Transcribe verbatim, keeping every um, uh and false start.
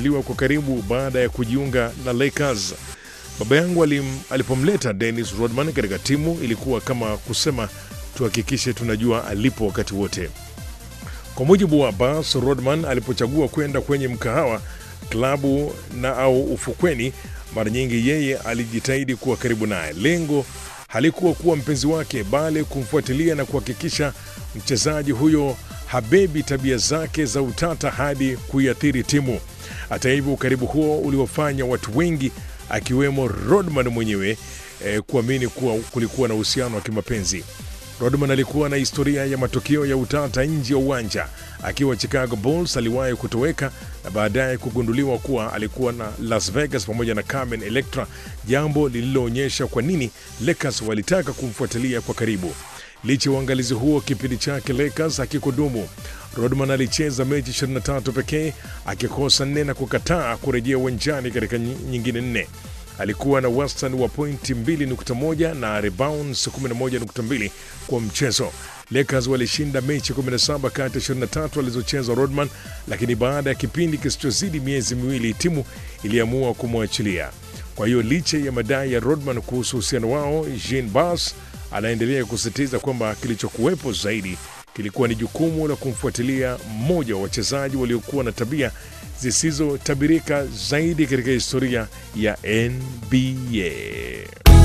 kufuatiliwa kwa karibu baada ya kujiunga na Lakers. Baba yangu alim, alipomleta Dennis Rodman katika timu ilikuwa kama kusema tuhakikishe tunajua alipo wakati wote. Kwa mujibu wa Abbas, Rodman alipochagua kwenda kwenye mkahawa, klabu na au ufukweni, mara nyingi yeye alijitahidi kuwa karibu naye. Lengo halikuwa kuwa mpenzi wake, bali kumfuatilia na kuhakikisha mchezaji huyo habebi tabia zake za utata hadi kuiathiri timu. Hata hivyo, ukaribu huo uliofanya watu wengi akiwemo Rodman mwenyewe eh, kuamini kuwa kulikuwa na uhusiano wa kimapenzi. Rodman alikuwa na historia ya matokeo ya utata nje ya uwanja. Akiwa Chicago Bulls aliwahi kutoweka na baadaye kugunduliwa kuwa alikuwa na Las Vegas pamoja na Carmen Electra, jambo lililoonyesha kwa nini Lakers walitaka kumfuatilia kwa karibu. Licha ya uangalizi huo, kipindi chake Lakers hakikudumu. Rodman alicheza mechi ishirini na tatu pekee, akikosa nne na kukataa kurejea uwanjani katika nyingine nne. Alikuwa na wastani wa pointi mbili nukta moja na rebounds kumi na moja nukta mbili kwa mchezo. Lakers walishinda mechi kumi na saba kati ya ishirini na tatu alizocheza Rodman, lakini baada ya kipindi kisichozidi miezi miwili timu iliamua kumwachilia. Kwa hiyo licha ya madai ya Rodman kuhusu uhusiano wao, Jean Bass anaendelea kusisitiza kwamba kilichokuwepo zaidi kilikuwa ni jukumu la kumfuatilia mmoja wa wachezaji waliokuwa na tabia zisizotabirika zaidi katika historia ya N B A.